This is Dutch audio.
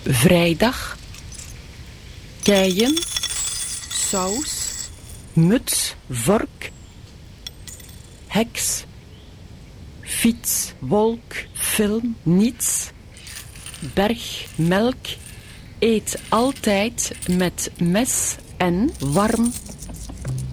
vrijdag, keien, saus, muts, vork, heks, fiets, wolk, film, niets, berg, melk, eet altijd met mes en warm